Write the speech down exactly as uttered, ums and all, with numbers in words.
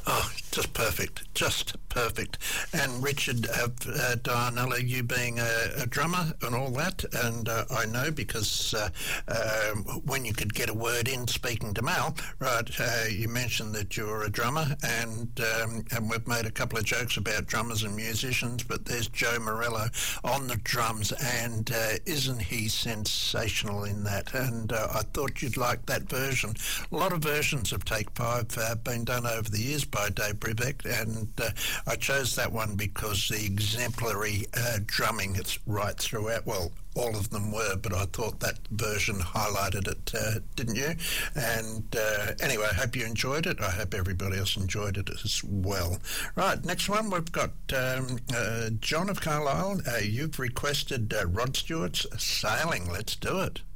Oh, just perfect, just perfect. And Richard, uh, uh, Dianella, you being a, a drummer and all that, and uh, I know because uh, uh, when you could get a word in speaking to Mal, right, uh, you mentioned that you're a drummer, and um, and we've made a couple of jokes about drummers and musicians, but there's Joe Morello on the drums, and uh, isn't he sensational in that? And uh, I thought you'd like that version. A lot of versions of Take Five uh, been done over the years by Dave Brubeck, and uh, I chose that one because the exemplary uh, drumming, it's right throughout. Well, all of them were, but I thought that version highlighted it, uh, didn't you? And uh, anyway, I hope you enjoyed it. I hope everybody else enjoyed it as well. Right, next one, we've got um, uh, John of Carlisle. Uh, you've requested uh, Rod Stewart's Sailing. Let's do it.